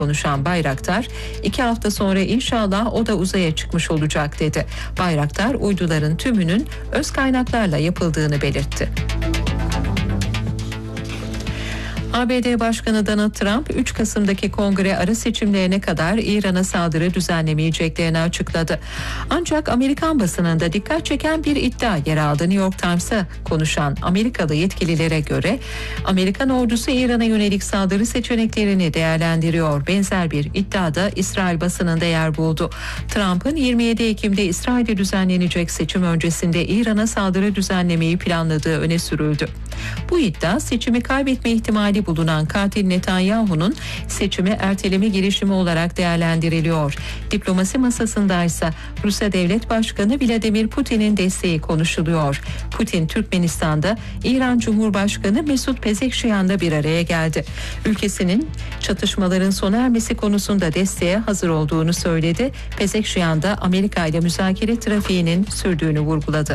konuşan Bayraktar, 2 hafta sonra inşallah o da uzaya çıkmış olacak dedi. Bayraktar, uyduların tümünün öz kaynaklarla yapıldığını belirtti. ABD Başkanı Donald Trump, 3 Kasım'daki kongre ara seçimlerine kadar İran'a saldırı düzenlemeyeceklerini açıkladı. Ancak Amerikan basınında dikkat çeken bir iddia yer aldı. New York Times'a konuşan Amerikalı yetkililere göre Amerikan ordusu İran'a yönelik saldırı seçeneklerini değerlendiriyor. Benzer bir iddia da İsrail basınında yer buldu. Trump'ın 27 Ekim'de İsrail'de düzenlenecek seçim öncesinde İran'a saldırı düzenlemeyi planladığı öne sürüldü. Bu iddia, seçimi kaybetme ihtimali bulunan katil Netanyahu'nun seçimi erteleme girişimi olarak değerlendiriliyor. Diplomasi masasında ise Rusya Devlet Başkanı Vladimir Putin'in desteği konuşuluyor. Putin, Türkmenistan'da İran Cumhurbaşkanı Mesut Pezeshkian'la bir araya geldi. Ülkesinin çatışmaların sona ermesi konusunda desteğe hazır olduğunu söyledi. Pezeshkian da Amerika ile müzakere trafiğinin sürdüğünü vurguladı.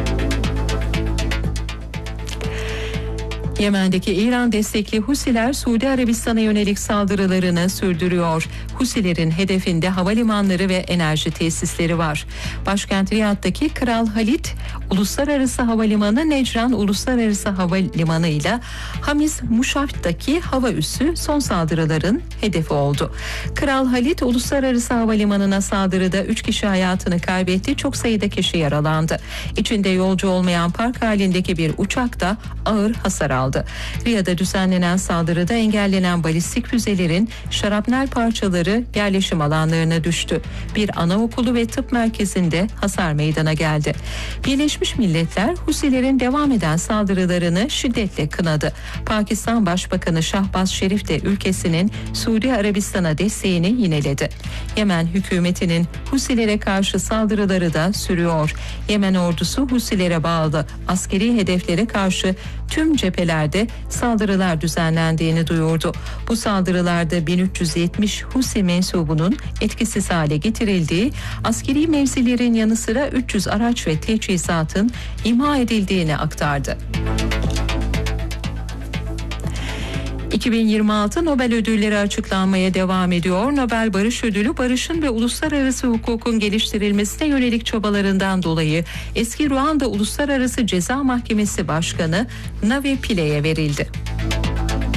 Yemen'deki İran destekli Husiler Suudi Arabistan'a yönelik saldırılarını sürdürüyor. Husilerin hedefinde havalimanları ve enerji tesisleri var. Başkent Riyad'daki Kral Halid Uluslararası Havalimanı, Necran Uluslararası Havalimanı ile Hamis Muşaf'taki hava üssü son saldırıların hedefi oldu. Kral Halid Uluslararası Havalimanı'na saldırıda 3 kişi hayatını kaybetti, çok sayıda kişi yaralandı. İçinde yolcu olmayan park halindeki bir uçak da ağır hasar aldı. Riyad'a düzenlenen saldırıda engellenen balistik füzelerin şarapnel parçaları yerleşim alanlarına düştü. Bir anaokulu ve tıp merkezinde hasar meydana geldi. Birleşmiş Milletler Husilerin devam eden saldırılarını şiddetle kınadı. Pakistan Başbakanı Şahbaz Şerif de ülkesinin Suudi Arabistan'a desteğini yineledi. Yemen hükümetinin Husilere karşı saldırıları da sürüyor. Yemen ordusu Husilere bağlı askeri hedeflere karşı tüm cephelerde saldırılar düzenlendiğini duyurdu. Bu saldırılarda 1370 Husi mensubunun etkisiz hale getirildiği, askeri mevzilerin yanı sıra 300 araç ve teçhizatın imha edildiğini aktardı. 2026 Nobel ödülleri açıklanmaya devam ediyor. Nobel Barış Ödülü, barışın ve uluslararası hukukun geliştirilmesine yönelik çabalarından dolayı eski Ruanda Uluslararası Ceza Mahkemesi Başkanı Navi Pile'ye verildi.